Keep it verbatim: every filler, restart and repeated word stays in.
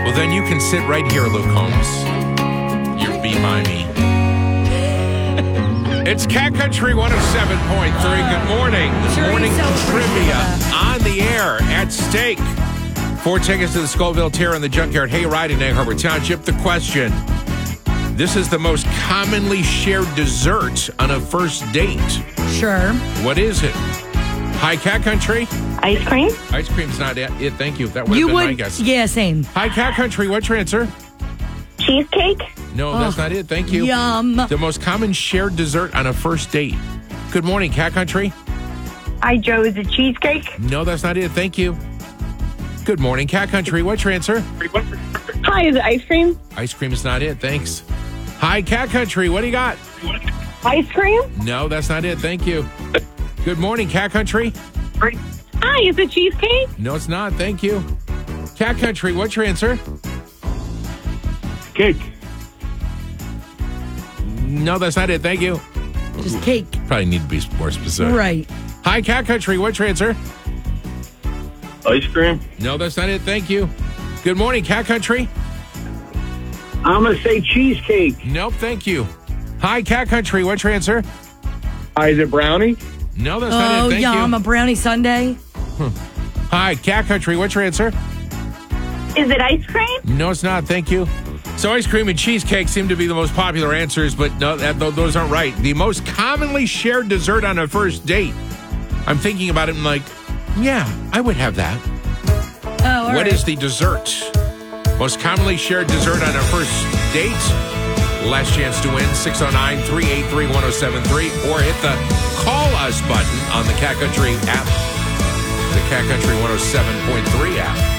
Well, then you can sit right here, Luke Holmes. You're be by me. It's Cat Country one oh seven point three. Good morning. Sure Morning so trivia on the air at stake. Four tickets to the Scoville Tear in the Junkyard Hayride in Egg Harbor Township. The question: this is the most commonly shared dessert on a first date. Sure. What is it? Hi, Cat Country. Ice cream? Ice cream's not it. it thank you. That would You have been my would, guess. yeah, same. Hi, Cat Country. What's your answer? Cheesecake? No, that's Oh, not it. Thank you. Yum. The most common shared dessert on a first date. Good morning, Cat Country. Hi, Joe. Is it cheesecake? No, that's not it. Thank you. Good morning, Cat Country. What's your answer? Hi, is it ice cream? Ice cream is not it. Thanks. Hi, Cat Country. What do you got? Ice cream? No, that's not it. Thank you. Good morning, Cat Country. Hi, is it cheesecake? No, it's not. Thank you. Cat Country. What's your answer? Cake. No, that's not it. Thank you. Just cake. Probably need to be more specific. Right. Hi, Cat Country. What's your answer? Ice cream. No, that's not it. Thank you. Good morning, Cat Country. I'm going to say cheesecake. Nope, thank you. Hi, Cat Country. What's your answer? Hi, is it brownie? No, that's not Oh, it. Thank yum. you. A brownie sundae. Hi, Cat Country. What's your answer? Is it ice cream? No, it's not. Thank you. So ice cream and cheesecake seem to be the most popular answers, but no, that, those aren't right. The most commonly shared dessert on a first date. I'm thinking about it and like, yeah, I would have that. Oh, all What right. is the dessert? Most commonly shared dessert on a first date? Last chance to win, six oh nine, three eight three, one oh seven three, or hit the Call Us button on the Cat Country app. The Cat Country one oh seven point three app.